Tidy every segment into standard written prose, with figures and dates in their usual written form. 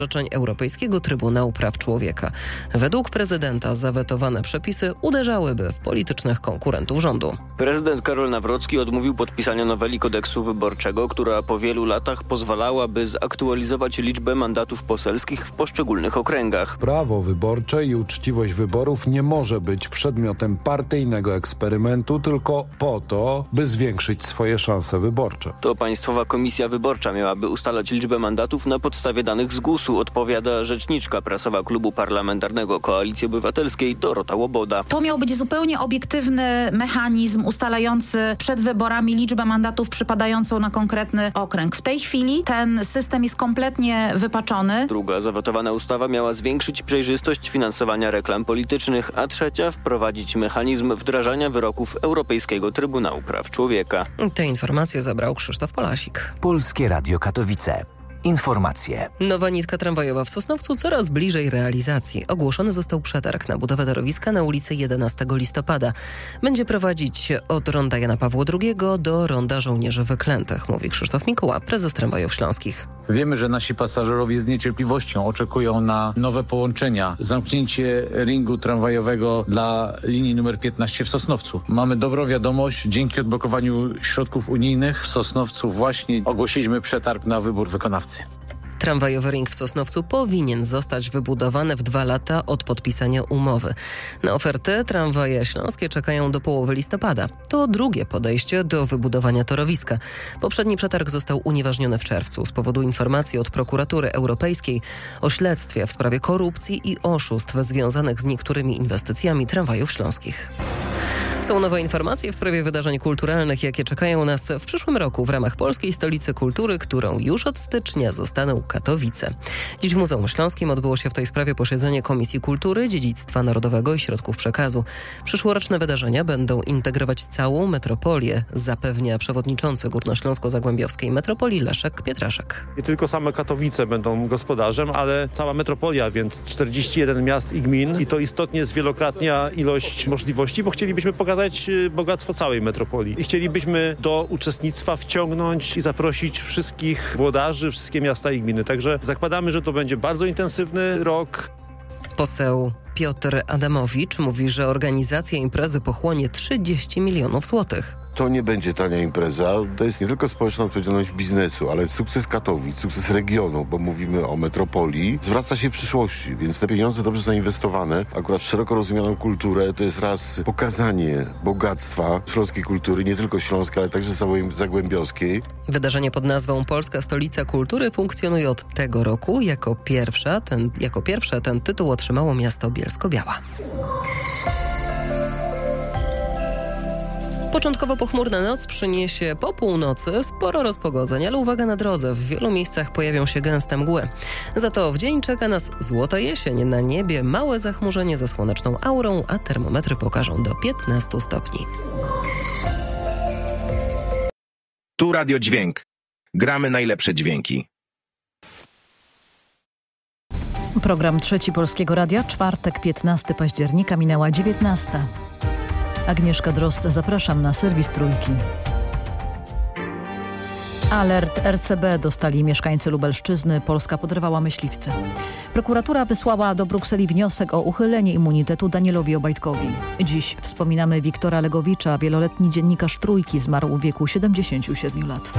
orzeczeń Europejskiego Trybunału Praw Człowieka. Według prezydenta zawetowane przepisy uderzałyby w politycznych konkurentów rządu. Prezydent Karol Nawrocki odmówił podpisania noweli kodeksu wyborczego, która po wielu latach pozwalałaby zaktualizować liczbę mandatów poselskich w poszczególnych okręgach. Prawo wyborcze i uczciwość wyborów nie może być przedmiotem partyjnego eksperymentu tylko po to, by zwiększyć swoje szanse wyborcze. To Państwowa Komisja Wyborcza miałaby ustalać liczbę mandatów na podstawie danych z GUS-u, odpowiada rzeczniczka prasowa Klubu Parlamentarnego Koalicji Obywatelskiej Dorota Łoboda. To miał być zupełnie obiektywny mechanizm ustalający przed wyborami liczbę mandatów przypadającą na konkretny okręg. W tej chwili ten system jest kompletnie wypaczony. Druga zawetowana ustawa miała zwiększyć przejrzystość finansowania reklam politycznych, a trzecia wprowadzić mechanizm wdrażania wyroków Europejskiego Trybunału Praw Człowieka. Te informacje zabrał Krzysztof Polasik. Polskie Radio Katowice. Informacje. Nowa nitka tramwajowa w Sosnowcu coraz bliżej realizacji. Ogłoszony został przetarg na budowę torowiska na ulicy 11 listopada. Będzie prowadzić od ronda Jana Pawła II do ronda Żołnierzy Wyklętych, mówi Krzysztof Mikuła, prezes Tramwajów Śląskich. Wiemy, że nasi pasażerowie z niecierpliwością oczekują na nowe połączenia. Zamknięcie ringu tramwajowego dla linii numer 15 w Sosnowcu. Mamy dobrą wiadomość. Dzięki odblokowaniu środków unijnych w Sosnowcu właśnie ogłosiliśmy przetarg na wybór wykonawcy. Tramwajowy ring w Sosnowcu powinien zostać wybudowany w 2 lata od podpisania umowy. Na ofertę tramwaje śląskie czekają do połowy listopada. To drugie podejście do wybudowania torowiska. Poprzedni przetarg został unieważniony w czerwcu z powodu informacji od Prokuratury Europejskiej o śledztwie w sprawie korupcji i oszustw związanych z niektórymi inwestycjami tramwajów śląskich. Są nowe informacje w sprawie wydarzeń kulturalnych, jakie czekają nas w przyszłym roku w ramach Polskiej Stolicy Kultury, którą już od stycznia zostaną Katowice. Dziś w Muzeum Śląskim odbyło się w tej sprawie posiedzenie Komisji Kultury, Dziedzictwa Narodowego i Środków Przekazu. Przyszłoroczne wydarzenia będą integrować całą metropolię, zapewnia przewodniczący Górnośląsko-Zagłębiowskiej Metropolii Leszek Pietraszek. Nie tylko same Katowice będą gospodarzem, ale cała metropolia, więc 41 miast i gmin i to istotnie zwielokrotnia ilość możliwości, bo chcielibyśmy pokazać bogactwo całej metropolii i chcielibyśmy do uczestnictwa wciągnąć i zaprosić wszystkich włodarzy, wszystkie miasta i gminy. Także zakładamy, że to będzie bardzo intensywny rok. Poseł Piotr Adamowicz mówi, że organizacja imprezy pochłonie 30 milionów złotych. To nie będzie tania impreza. To jest nie tylko społeczna odpowiedzialność biznesu, ale sukces Katowic, sukces regionu, bo mówimy o metropolii, zwraca się w przyszłości, więc te pieniądze dobrze zainwestowane, akurat w szeroko rozumianą kulturę, to jest raz pokazanie bogactwa śląskiej kultury, nie tylko śląskiej, ale także zagłębiowskiej. Wydarzenie pod nazwą Polska Stolica Kultury funkcjonuje od tego roku. Jako pierwsze ten tytuł otrzymało miasto Bielsko-Biała. Początkowo pochmurna noc przyniesie po północy sporo rozpogodzeń, ale uwaga na drodze. W wielu miejscach pojawią się gęste mgły. Za to w dzień czeka nas złota jesień. Na niebie małe zachmurzenie ze słoneczną aurą, a termometry pokażą do 15 stopni. Tu Radio Dźwięk. Gramy najlepsze dźwięki. Program Trzeci Polskiego Radia, czwartek, 15 października, minęła 19. Agnieszka Drozd, zapraszam na serwis Trójki. Alert RCB dostali mieszkańcy Lubelszczyzny. Polska podrywała myśliwce. Prokuratura wysłała do Brukseli wniosek o uchylenie immunitetu Danielowi Obajtkowi. Dziś wspominamy Wiktora Legowicza, wieloletni dziennikarz Trójki, zmarł w wieku 77 lat.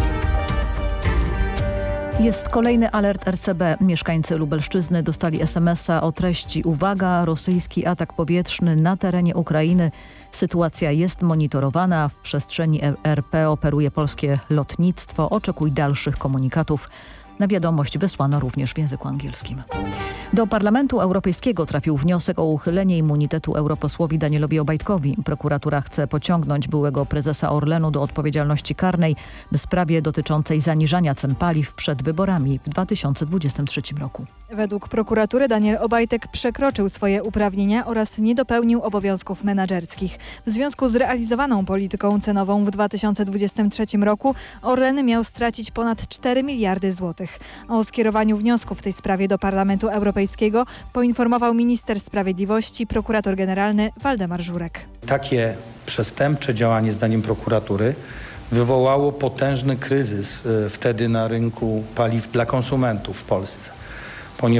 Jest kolejny alert RCB. Mieszkańcy Lubelszczyzny dostali SMS-a o treści: uwaga, rosyjski atak powietrzny na terenie Ukrainy. Sytuacja jest monitorowana. W przestrzeni RP operuje polskie lotnictwo. Oczekuj dalszych komunikatów. Na wiadomość wysłano również w języku angielskim. Do Parlamentu Europejskiego trafił wniosek o uchylenie immunitetu europosłowi Danielowi Obajtkowi. Prokuratura chce pociągnąć byłego prezesa Orlenu do odpowiedzialności karnej w sprawie dotyczącej zaniżania cen paliw przed wyborami w 2023 roku. Według prokuratury Daniel Obajtek przekroczył swoje uprawnienia oraz nie dopełnił obowiązków menedżerskich. W związku z realizowaną polityką cenową w 2023 roku Orlen miał stracić ponad 4 miliardy złotych. O skierowaniu wniosku w tej sprawie do Parlamentu Europejskiego poinformował minister sprawiedliwości, prokurator generalny Waldemar Żurek. Takie przestępcze działanie, zdaniem prokuratury, wywołało potężny kryzys wtedy na rynku paliw dla konsumentów w Polsce.